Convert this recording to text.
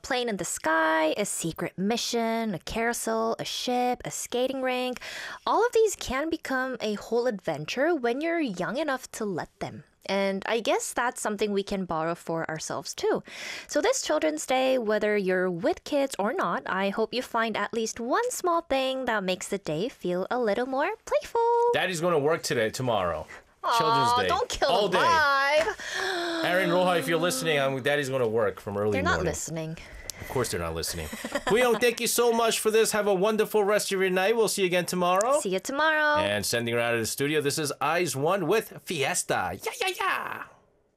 plane in the sky, a secret mission, a carousel, a ship, a skating rink. All of these can become a whole adventure when you're young enough to let them. And I guess that's something we can borrow for ourselves too. So this Children's Day, whether you're with kids or not, I hope you find at least one small thing that makes the day feel a little more playful. Daddy's going to work tomorrow. Children's Day. Don't kill all the day. vibe. Aaron, Roja, if you're listening, Daddy's going to work from early They're morning. not listening. Of course they're not listening. Kuyong, thank you so much for this. Have a wonderful rest of your night. We'll see you again tomorrow. See you tomorrow. And sending her out of the studio, this is Eyes One with Fiesta. Yeah, yeah, yeah.